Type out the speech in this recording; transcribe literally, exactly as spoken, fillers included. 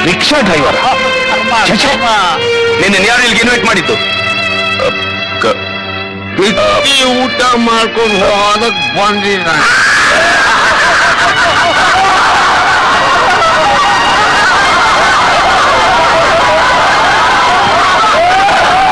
Rickshaw driver ನಿನ್ನ ಯಾರು ಇಲ್ಲಿಗೆ ಇನ್ವೈಟ್ ಮಾಡಿದ್ದು? ಊಟ ಮಾಡ್ಕೊಂಡು ಹೋದಕ್ ಬಂದಿದ್ದ